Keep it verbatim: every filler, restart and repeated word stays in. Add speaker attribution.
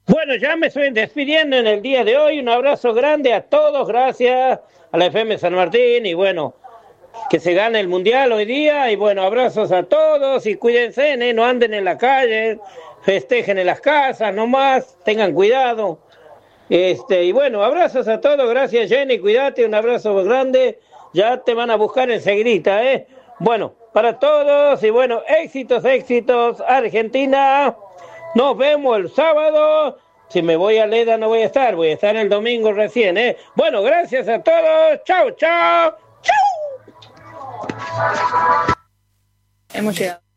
Speaker 1: Bueno, ya me estoy despidiendo en el día de hoy. Un abrazo grande a todos, gracias a la F M San Martín y bueno, que se gane el Mundial hoy día y bueno, abrazos a todos y cuídense, ¿eh? No anden en la calle, festejen en las casas, nomás, tengan cuidado. Este, y bueno, abrazos a todos, gracias Jenny, cuídate, un abrazo grande, ya te van a buscar enseguidita, ¿eh? Bueno, para todos y bueno, éxitos, éxitos, Argentina. Nos vemos el sábado. Si me voy a Leda no voy a estar, voy a estar el domingo recién, ¿eh? Bueno, gracias a todos. Chau, chau, chau.
Speaker 2: Hemos llegado.